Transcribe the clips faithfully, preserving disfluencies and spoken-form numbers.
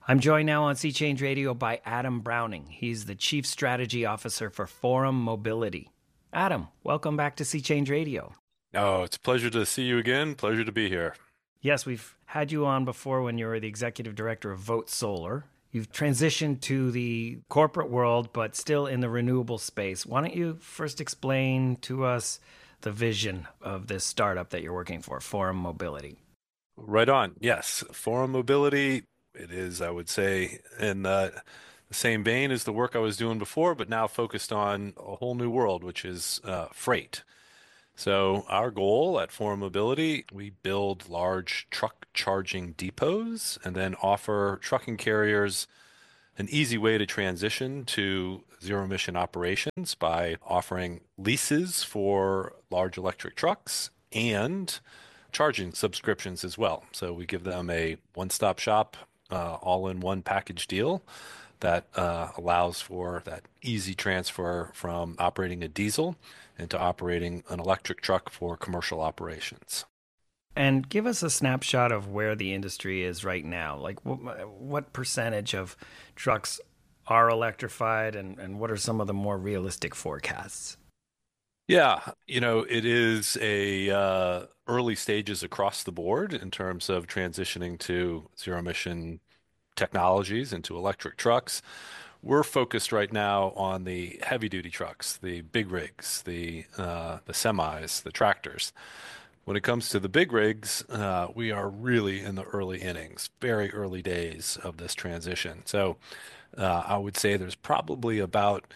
I'm joined now on Sea Change Radio by Adam Browning. He's the Chief Strategy Officer for Forum Mobility. Adam, welcome back to Sea Change Radio. Oh, it's a pleasure to see you again. Pleasure to be here. Yes, we've had you on before when you were the Executive Director of Vote Solar. You've transitioned to the corporate world, but still in the renewable space. Why don't you first explain to us the vision of this startup that you're working for, Forum Mobility? Right on. Yes, Forum Mobility. It is, I would say, in uh, the same vein as the work I was doing before, but now focused on a whole new world, which is uh, freight. So our goal at Forum Mobility, we build large truck charging depots and then offer trucking carriers an easy way to transition to zero emission operations by offering leases for large electric trucks and charging subscriptions as well. So we give them a one-stop shop, uh, all-in-one package deal that uh, allows for that easy transfer from operating a diesel into operating an electric truck for commercial operations. And give us a snapshot of where the industry is right now. Like what, what percentage of trucks are electrified, and, and what are some of the more realistic forecasts? Yeah, you know, it is a uh, early stages across the board in terms of transitioning to zero emission technologies into electric trucks. We're focused right now on the heavy duty trucks, the big rigs, the uh, the semis, the tractors. When it comes to the big rigs, uh, we are really in the early innings, very early days of this transition. So uh, I would say there's probably about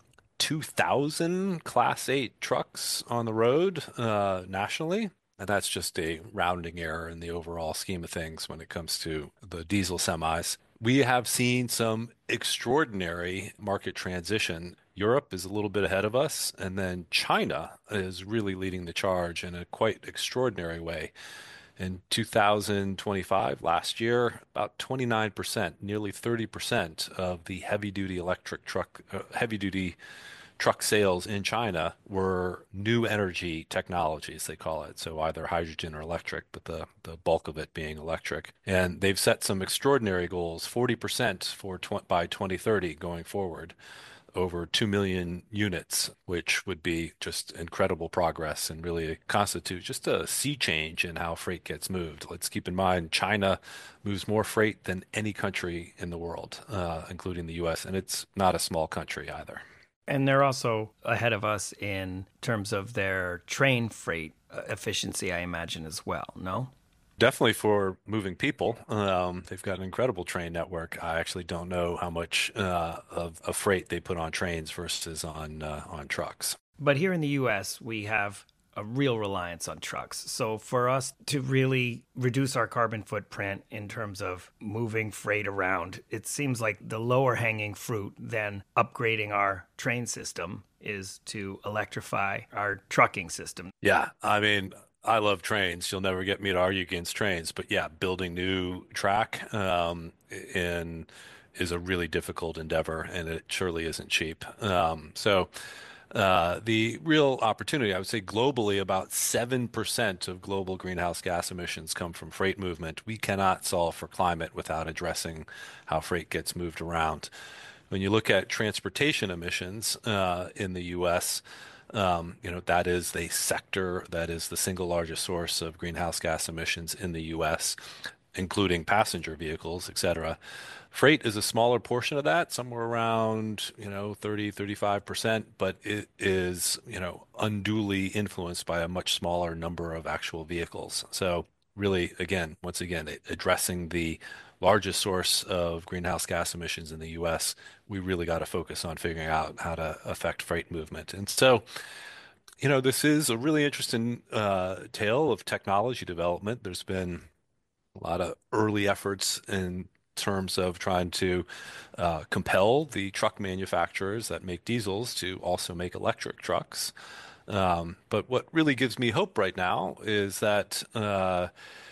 two thousand Class eight trucks on the road uh, nationally. And that's just a rounding error in the overall scheme of things when it comes to the diesel semis. We have seen some extraordinary market transition. Europe is a little bit ahead of us, and then China is really leading the charge in a quite extraordinary way. In two thousand twenty-five, last year, about twenty-nine percent, nearly thirty percent of the heavy-duty electric truck, uh, heavy-duty truck sales in China were new energy technologies, they call it. So either hydrogen or electric, but the, the bulk of it being electric. And they've set some extraordinary goals, forty percent for tw by twenty thirty going forward, over two million units, which would be just incredible progress and really constitute just a sea change in how freight gets moved. Let's keep in mind, China moves more freight than any country in the world, uh, including the U S, and it's not a small country either. And they're also ahead of us in terms of their train freight efficiency, I imagine, as well, no? Definitely for moving people. Um, they've got an incredible train network. I actually don't know how much uh, of, of freight they put on trains versus on uh, on trucks. But here in the U S, we have a real reliance on trucks. So for us to really reduce our carbon footprint in terms of moving freight around, it seems like the lower hanging fruit than upgrading our train system is to electrify our trucking system. Yeah, I mean, I love trains. You'll never get me to argue against trains, but yeah, building new track um, in is a really difficult endeavor, and it surely isn't cheap. Um, so. Uh, the real opportunity, I would say globally, about seven percent of global greenhouse gas emissions come from freight movement. We cannot solve for climate without addressing how freight gets moved around. When you look at transportation emissions uh, in the U S, um, you know, that is the sector that is the single largest source of greenhouse gas emissions in the U S, including passenger vehicles, et cetera. Freight is a smaller portion of that, somewhere around, you know, thirty, thirty-five percent, but it is, you know, unduly influenced by a much smaller number of actual vehicles. So really, again, once again, addressing the largest source of greenhouse gas emissions in the U S, we really got to focus on figuring out how to affect freight movement. And so, you know, this is a really interesting uh, tale of technology development. There's been a lot of early efforts in terms of trying to uh, compel the truck manufacturers that make diesels to also make electric trucks. Um, but what really gives me hope right now is that uh,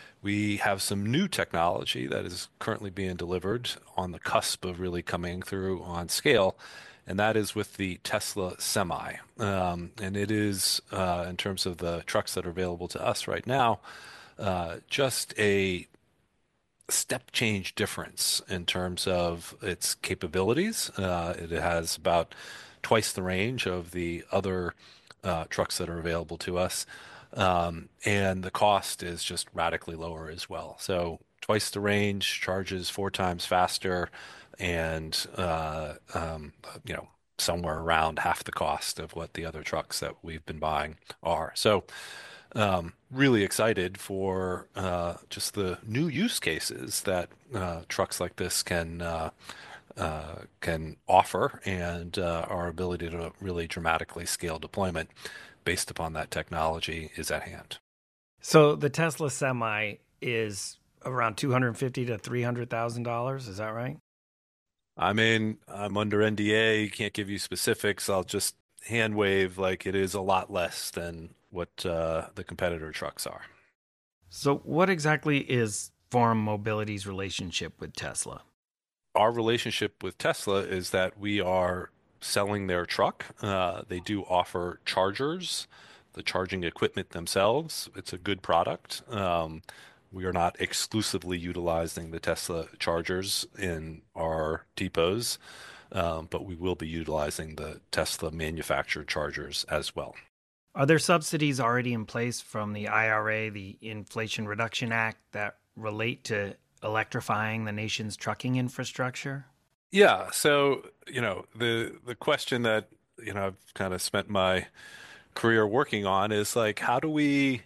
we have some new technology that is currently being delivered on the cusp of really coming through on scale. And that is with the Tesla Semi. Um, and it is, uh, in terms of the trucks that are available to us right now, uh, just a step change difference in terms of its capabilities. Uh, it has about twice the range of the other uh, trucks that are available to us. Um, and the cost is just radically lower as well. So twice the range, charges four times faster, and uh, um, you know, somewhere around half the cost of what the other trucks that we've been buying are. So um, really excited for uh, just the new use cases that uh, trucks like this can uh, uh, can offer, and uh, our ability to really dramatically scale deployment based upon that technology is at hand. So the Tesla Semi is around two hundred fifty to three hundred thousand dollars. Is that right? I mean, I'm under N D A, can't give you specifics. I'll just hand wave like it is a lot less than what uh, the competitor trucks are. So what exactly is Forum Mobility's relationship with Tesla? Our relationship with Tesla is that we are selling their truck. Uh, they do offer chargers, the charging equipment themselves. It's a good product. Um, we are not exclusively utilizing the Tesla chargers in our depots, um, but we will be utilizing the Tesla manufactured chargers as well. Are there subsidies already in place from the I R A, the Inflation Reduction Act, that relate to electrifying the nation's trucking infrastructure? Yeah, so you know the the question that you know I've kind of spent my career working on is like how do we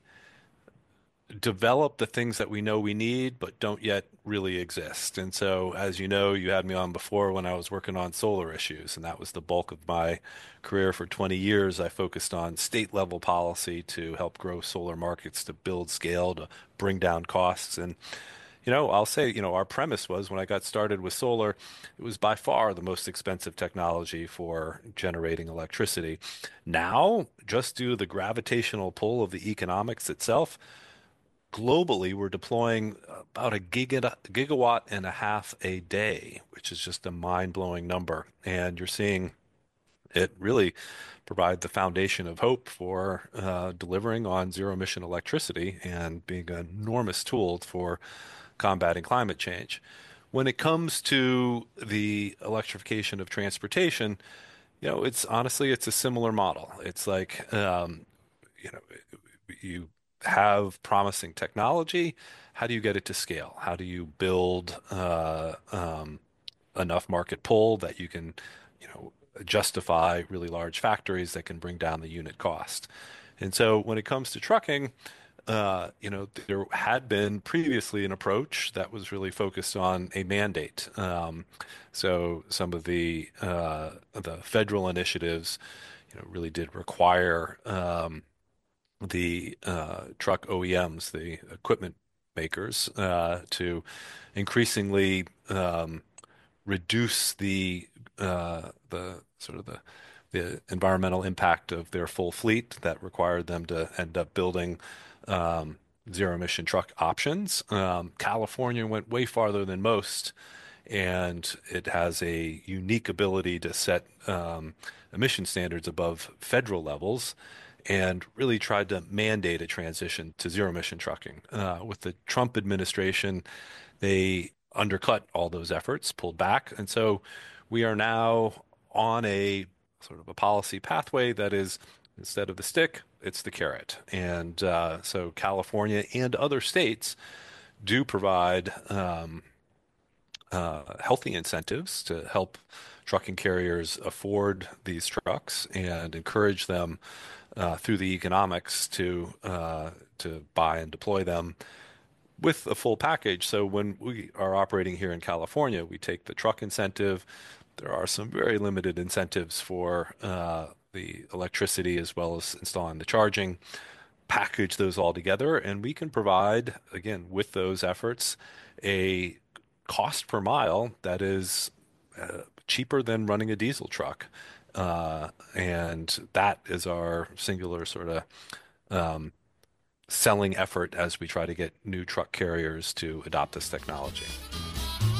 develop the things that we know we need but don't yet really exist. And so, as you know, you had me on before when I was working on solar issues, and that was the bulk of my career for twenty years. I focused on state level policy to help grow solar markets, to build scale, to bring down costs. And you know, I'll say, you know, our premise was when I got started with solar, it was by far the most expensive technology for generating electricity. Now, just due to the gravitational pull of the economics itself, globally, we're deploying about a giga, gigawatt and a half a day, which is just a mind-blowing number. And you're seeing it really provide the foundation of hope for uh, delivering on zero emission electricity and being an enormous tool for combating climate change. When it comes to the electrification of transportation, you know, it's honestly, it's a similar model. It's like, um, you know, you have promising technology. How do you get it to scale? How do you build uh, um, enough market pull that you can, you know, justify really large factories that can bring down the unit cost? And so when it comes to trucking, uh, you know, there had been previously an approach that was really focused on a mandate. Um, so some of the uh, the federal initiatives, you know, really did require um, the uh, truck O E Ms, the equipment makers, uh, to increasingly um, reduce the uh, the sort of the the environmental impact of their full fleet that required them to end up building um, zero emission truck options. Um, California went way farther than most, and it has a unique ability to set um, emission standards above federal levels and really tried to mandate a transition to zero emission trucking. Uh, with the Trump administration, they undercut all those efforts, pulled back. And so we are now on a sort of a policy pathway that is instead of the stick, it's the carrot. And uh, so California and other states do provide um, uh, healthy incentives to help trucking carriers afford these trucks and encourage them uh, through the economics to uh, to buy and deploy them with a full package. So when we are operating here in California, we take the truck incentive. There are some very limited incentives for uh, the electricity as well as installing the charging. Package those all together, and we can provide, again, with those efforts, a cost per mile that is uh, cheaper than running a diesel truck. Uh, and that is our singular sort of um, selling effort as we try to get new truck carriers to adopt this technology.